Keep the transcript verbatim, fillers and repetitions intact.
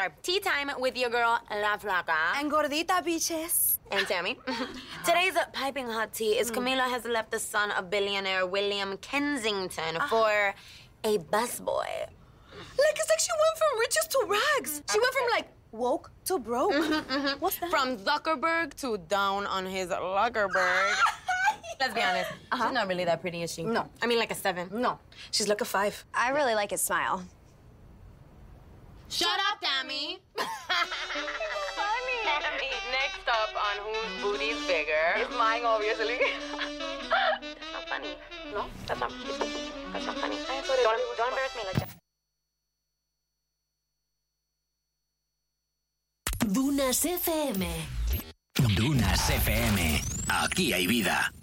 our tea time with your girl, La Flaca. And Gordita, bitches. And Tammy. Today's piping hot tea is Mm. Camila has left the son of billionaire William Kensington uh. for a busboy. Like, it's like she went from riches to rags. She went from, like, woke to broke. Mm-hmm, mm-hmm. What's that? From Zuckerberg to down on his Luckerberg. Let's be honest. Uh-huh. She's not really that pretty, is she? No. I mean, like a seven. No. She's like a five. I really like his smile. Shut up, Tammy. Funny. Tammy, next up on whose booty's bigger is mine, obviously. That's not funny. No, that's not. That's not funny. I thought it don't, don't embarrass me like that. Dunas F M. Dunas F M. Aquí hay vida.